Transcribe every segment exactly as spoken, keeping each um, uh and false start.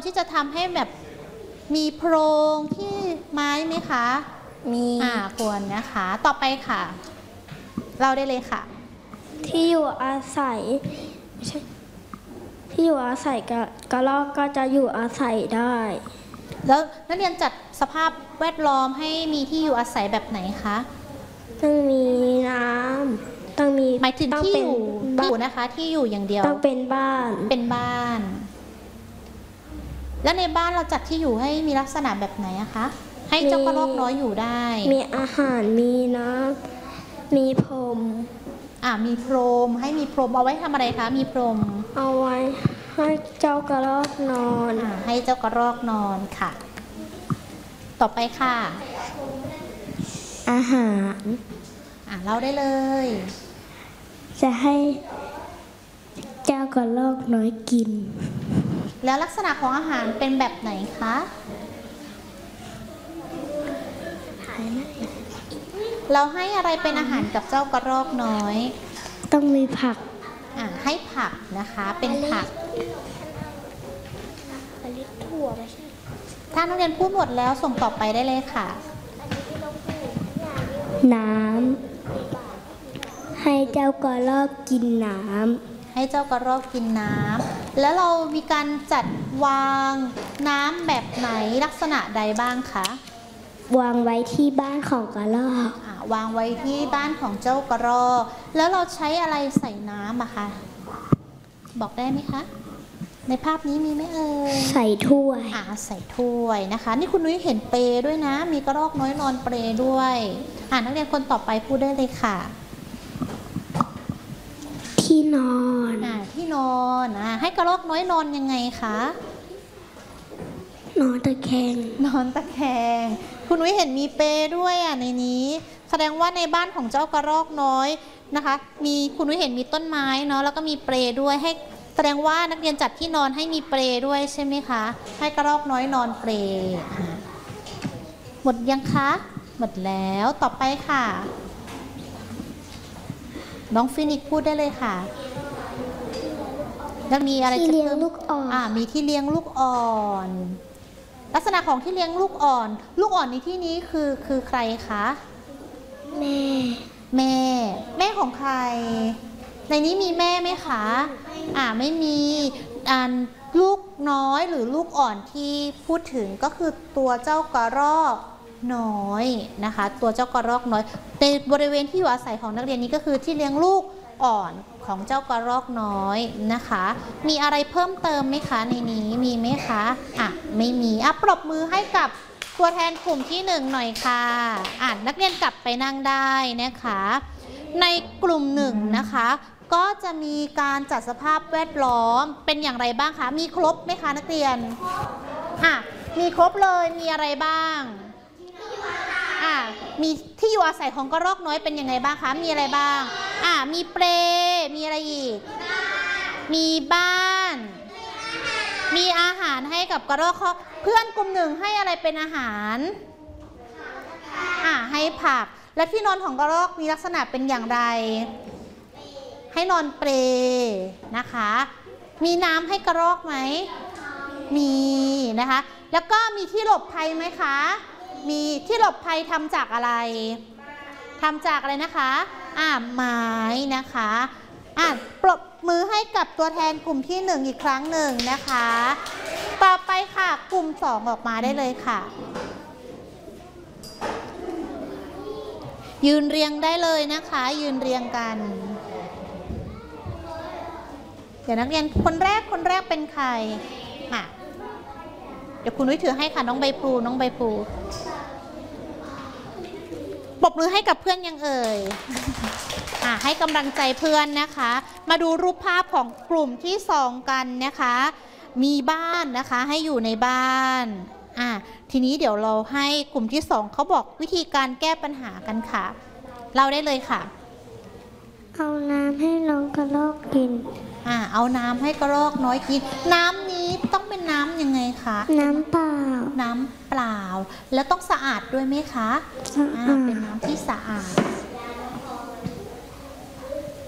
ที่จะทำให้แบบมีโพรงที่ไม้ไหมคะมีอ่าควรนะคะต่อไปค่ะเราได้เลยค่ะที่อยู่อาศัยไม่ใช่ที่อยู่อาศัยกระกระรอกก็จะอยู่อาศัยได้แล้วนักเรียนจัดสภาพแวดล้อมให้มีที่อยู่อาศัยแบบไหนคะต้องมีน้ำต้องมีหมายถึงที่อยู่อยู่นะคะที่อยู่อย่างเดียวต้องเป็นบ้านเป็นบ้านแล้วในบ้านเราจัดที่อยู่ให้มีลักษณะแบบไหนอะคะให้เจ้ากระรอกน้อยอยู่ได้มีอาหารมีน้ำมีพรมอ่ามีพรมให้มีพรมเอาไว้ทำอะไรคะมีพรมเอาไว้ให้เจ้ากระรอกนอนอ่าให้เจ้ากระรอกนอนค่ะต่อไปค่ะอาหารอ่าเล่าได้เลยจะให้เจ้ากระรอกน้อยกินแล้วลักษณะของอาหารเป็นแบบไหนคะเราให้อะไรเป็นอาหารกับเจ้ากระรอกน้อยต้องมีผักอ่าให้ผักนะคะเป็นผักถั่วไม่ใช่ถ้านักเรียนพูดหมดแล้วส่งต่อไปได้เลยค่ะน้ำให้เจ้ากระรอกกินน้ำให้เจ้ากระรอกกินน้ำแล้วเรามีการจัดวางน้ำแบบไหนลักษณะใดบ้างคะวางไว้ที่บ้านของกระรอกอ่าวางไว้ที่บ้านของเจ้ากระรอกแล้วเราใช้อะไรใส่น้ำอะคะบอกได้ไหมคะในภาพนี้มีไหมเอ่ยใส่ถ้วยอ่าใส่ถ้วยนะคะนี่คุณนุ้ยเห็นเปรด้วยนะมีกระรอกน้อยนอนเปรด้วยอ่านักเรียนคนต่อไปพูดได้เลยค่ะที่นอนอ่าที่นอนอ่าให้กระรอกน้อยนอนยังไงคะนอนตะแคงนอนตะแคงคุณนุ้ยเห็นมีเปรด้วยอ่ะในนี้แสดงว่าในบ้านของเจ้ากระรอกน้อยนะคะมีคุณนุ้ยเห็นมีต้นไม้เนาะแล้วก็มีเปรด้วยให้แสดงว่านักเรียนจัดที่นอนให้มีเปรด้วยใช่ไหมคะให้กระรอกน้อยนอนเปรหมดยังคะหมดแล้วต่อไปค่ะน้องฟินิกพูดได้เลยค่ะแล้วมีอะไรจะเลี้ยงลูกอ่อนอ่ามีที่เลี้ยงลูกอ่อนลักษณะของที่เลี้ยงลูกอ่อนลูกอ่อนในที่นี้คือคือใครคะแม่แม่แม่ของใครในนี้มีแม่ไหมคะอ่าไม่มีอ่าลูกน้อยหรือลูกอ่อนที่พูดถึงก็คือตัวเจ้ากระรอกน้อยนะคะตัวเจ้ากระรอกน้อยในบริเวณที่อยู่อาศัยของนักเรียนนี้ก็คือที่เลี้ยงลูกอ่อนของเจ้ากระรอกน้อยนะคะมีอะไรเพิ่มเติมไหมคะในนี้มีไหมคะอ่ะไม่มีอ่ะปรบมือให้กับตัวแทนกลุ่มที่หนึ่งหน่อยค่ะอ่ะนักเรียนกลับไปนั่งได้นะคะในกลุ่มหนึ่งนะคะก็จะมีการจัดสภาพแวดล้อมเป็นอย่างไรบ้างคะมีครบไหมคะนักเรียนอ่ะมีครบเลยมีอะไรบ้างอ่ะมีที่อยู่อาศัยของกระรอกน้อยเป็นยังไงบ้างคะมีอะไรบ้างอ่ะมีเปลมีอะไรอีกมีบ้านมีอาหารให้กับกระรอกเพื่อนกลุ่มหนึ่งให้อะไรเป็นอาหารอ่ะให้ผักและที่นอนของกระรอกมีลักษณะเป็นอย่างไรให้นอนเปลนะคะมีน้ำให้กระรอกไหมมีนะคะแล้วก็มีที่หลบภัยไหมคะมีที่หลบภัยทำจากอะไรทำจากอะไรนะคะอ่าไม้นะคะอ่าปรบมือให้กับตัวแทนกลุ่มที่หนึ่งอีกครั้งหนึ่งนะคะต่อไปค่ะกลุ่มสองออกมาได้เลยค่ะยืนเรียงได้เลยนะคะยืนเรียงกันเดี๋ยวนักเรียนคนแรกคนแรกเป็นใครค่ะเดี๋ยวคุณนุ้ยถือให้ค่ะน้องใบพลูน้องใบพลูปรบมือให้กับเพื่อนยังเอ่ยอ่ะให้กำลังใจเพื่อนนะคะมาดูรูปภาพของกลุ่มที่สองกันนะคะมีบ้านนะคะให้อยู่ในบ้านอ่ะทีนี้เดี๋ยวเราให้กลุ่มที่สองเขาบอกวิธีการแก้ปัญหากันค่ะเราได้เลยค่ะเอาน้ำให้น้องกระรอกกินอ่าเอาน้ำให้กระรอกน้อยกินน้ำนี้ต้องเป็นน้ำยังไงคะน้ำเปล่าน้ำเปล่าแล้วต้องสะอาดด้วยไหมคะสะอาดเป็นน้ำที่สะอาด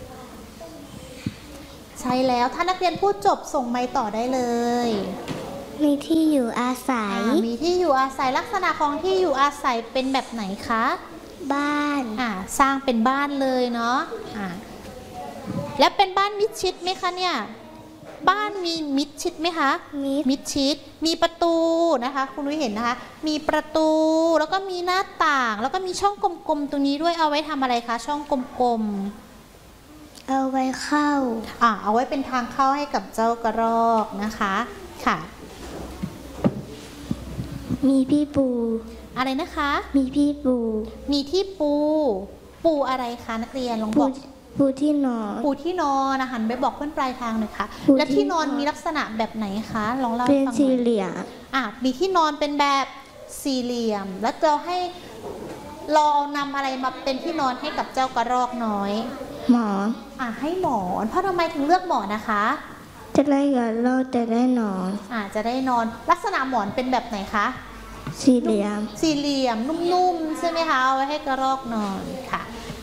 ใช่แล้วถ้านักเรียนพูดจบส่งไมค์ต่อได้เลยมีที่อยู่อาศัยอ่ามีที่อยู่อาศัยลักษณะของที่อยู่อาศัยเป็นแบบไหนคะบ้านอ่าสร้างเป็นบ้านเลยเนาะอ่าแล้วเป็นบ้านมิดชิดไหมคะเนี่ยบ้านมีมิดชิดไหมคะมีมิดชิดมีประตูนะคะคุณนุ้ยเห็นนะคะมีประตูแล้วก็มีหน้าต่างแล้วก็มีช่องกลมๆตรงนี้ด้วยเอาไว้ทำอะไรคะช่องกลมๆเอาไว้เข้าอ่าเอาไว้เป็นทางเข้าให้กับเจ้ากระรอกนะคะค่ะมีพี่ปูอะไรนะคะมีพี่ปูมีที่ปู ปูอะไรคะนักเรียนลองบปูอกปูที่นอนปูที่นอนนะหันไปบอกเพื่อนปลายทางหน่อยค่ะปูและที่นอนที่นอนมีลักษณะแบบไหนคะลองเล่าเป็ให้นฟังหสี่น่อยเหลี่ยมอ่ะมีที่นอนเป็นแบบสี่เหลี่ยม แล้วเราให้เรานำอะไรมาเป็นที่นอนให้กับเจ้ากระรอกน้อยหมอนอ่ะให้หมอนเพราะทำไมถึงเลือกหมอนนะคะจะได้กับเราจะได้นอนอ่ะจะได้นอนลักษณะหมอนเป็นแบบไหนคะสี่เหลี่ยมสี่เหลี่ยมนุ่มๆใช่ไหมคะเอาไว้ให้กระรอกนอนค่ะ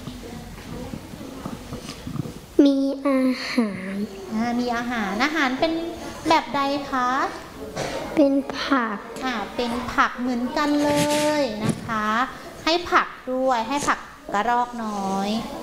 มีอาหารอ่ามีอาหารอาหารเป็นแบบใดคะเป็นผักอ่าเป็นผักเหมือนกันเลยนะคะ ให้ผักด้วยให้ผักกระรอกน้อย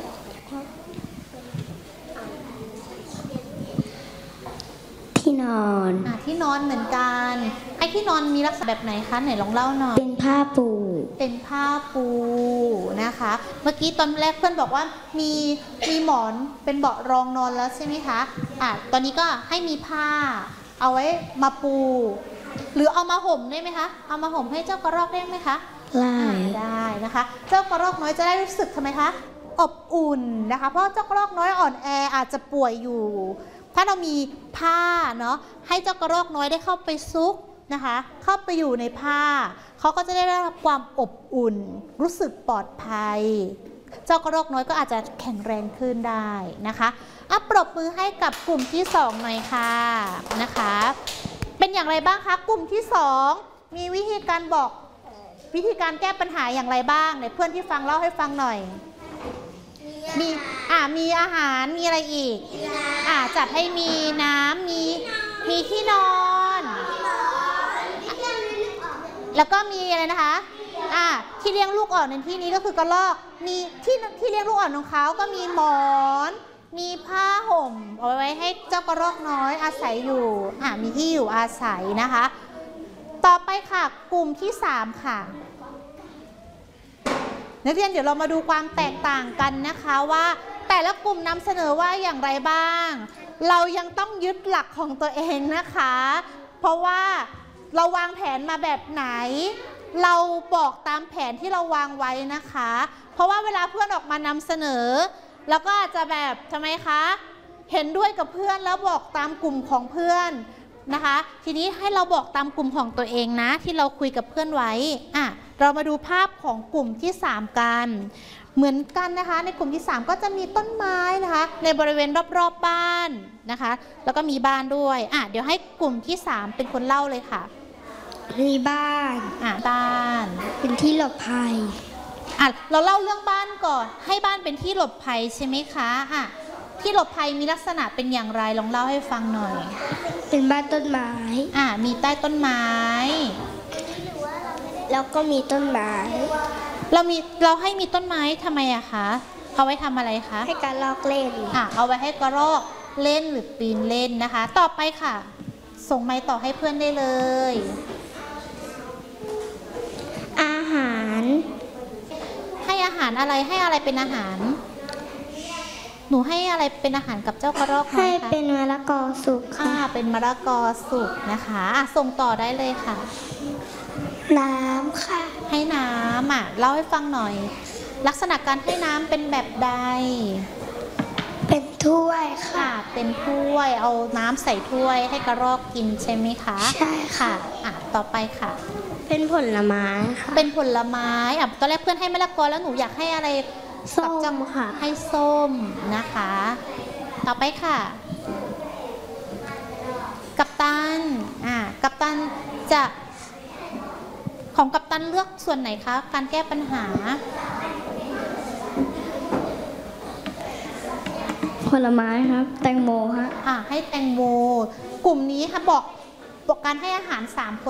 ที่นอนอ่าที่นอนเหมือนกันให้ที่นอนมีลักษณะแบบไหนคะไหนลองเล่าหน่อยเป็นผ้าปูเป็นผ้าปูนะคะ เมื่อกี้ตอนแรกเพื่อนบอกว่ามีมีหมอนเป็นเบาะรองนอนแล้วใช่ไหมคะอ่ะตอนนี้ก็ให้มีผ้า เอาไว้มาปู หรือเอามาห่มได้ไหมคะเอามาห่มให้เจ้ากระรอกได้ไหมคะลาอ่าย ได้นะคะ เจ้ากระรอกน้อยจะได้รู้สึกทำไมคะอบอุ่นนะคะ เพราะเจ้ากระรอกน้อยอ่อนแออาจจะป่วยอยู่ ถ้าเรามีผ้าเนาะให้เจ้ากระรอกน้อยได้เข้าไปซุกนะคะ เข้าไปอยู่ในผ้าเขาก็จะได้รับความอบอุ่น รู้สึกปลอดภัย เจ้ากระรอกน้อยก็อาจจะแข็งแรงขึ้นได้นะคะอ่ะปรบมือให้กับกลุ่มที่สองหน่อยค่ะนะคะ เป็นอย่างไรบ้างคะกลุ่มที่สองมีวิธีการบอกวิธีการแก้ปัญหาอย่างไรบ้างไหนเพื่อนที่ฟังเล่าให้ฟังหน่อย มีอ่ามีอาหารมีอะไรอีกอ่าจัดให้มีน้ำมีมีที่นอน แล้วก็มีอะไรนะคะอ่าที่เลี้ยงลูกอ่อนในที่นี้ก็คือกระรอกมีที่ที่เลี้ยงลูกอ่อนของเขาก็มีหมอนมีผ้าห่มเอาไว้ให้เจ้ากระรอกน้อยอาศัยอยู่อ่ามีที่อยู่อาศัยนะคะ ต่อไปค่ะกลุ่มที่สามค่ะนักเรียนเดี๋ยวเรามาดูความแตกต่างกันนะคะว่าแต่ละกลุ่มนำเสนอว่าอย่างไรบ้าง เรายังต้องยึดหลักของตัวเองนะคะ เพราะว่าเราวางแผนมาแบบไหน เราบอกตามแผนที่เราวางไว้นะคะ เพราะว่าเวลาเพื่อนออกมานำเสนอเราก็อาจจะแบบทำไมคะเห็นด้วยกับเพื่อนแล้วบอกตามกลุ่มของเพื่อนนะคะทีนี้ให้เราบอกตามกลุ่มของตัวเองนะที่เราคุยกับเพื่อนไว้อ่ะเรามาดูภาพของกลุ่มที่สามกันเหมือนกันนะคะในกลุ่มที่สามก็จะมีต้นไม้นะคะในบริเวณรอบๆ บบ้านนะคะแล้วก็มีบ้านด้วยอ่ะเดี๋ยวให้กลุ่มที่สามเป็นคนเล่าเลยค่ะมีบ้านอ่ะบ้านเป็นที่หลบภัยอ่ะเราเล่าเรื่องบ้านก่อนให้บ้านเป็นที่หลบภัยใช่ไหมคะอ่ะที่หลบภัยมีลักษณะเป็นอย่างไรลองเล่าให้ฟังหน่อยเป็นบ้านต้นไม้อ่ะมีใต้ต้นไม้แล้วก็มีต้นไม้เรามีเราให้มีต้นไม้ทำไมอะคะเอาไว้ทำอะไรคะให้การลอกเล่นอ่ะเอาไว้ให้กระรอกเล่นหรือปีนเล่นนะคะ ต่อไปค่ะ ส่งไม้ต่อให้เพื่อนได้เลยอาหารให้อาหารอะไรให้อะไรเป็นอาหาร หนูให้อะไรเป็นอาหารกับเจ้ากระรอกไหมให้คะเป็นมะละกอสุกอ่าค่ะเป็นมะละกอสุกนะคะอ่ะส่งต่อได้เลยค่ะน้ำค่ะให้น้ำอ่ะเล่าให้ฟังหน่อย ลักษณะการให้น้ำเป็นแบบใดเป็นถ้วยค่ะค่ะเป็นถ้วยเอาน้ำใส่ถ้วยให้กระรอกกินใช่ไหมคะใช่ค่ะอ่ะต่อไปค่ะเป็นผลไม้ค่ะเป็นผลไม้อ่ะตอนแรกเพื่อนให้มะละกอแล้วหนูอยากให้อะไรส้มกับเจ้าค่ะให้ส้มนะคะ ต่อไปค่ะ กัปตันอ่ะกัปตันจะของกัปตันเลือกส่วนไหนคะการแก้ปัญหาผลไม้ครับ แตงโมฮะอ่ะให้แตงโมกลุ่มนี้ค่ะบอกการให้อาหารสามคน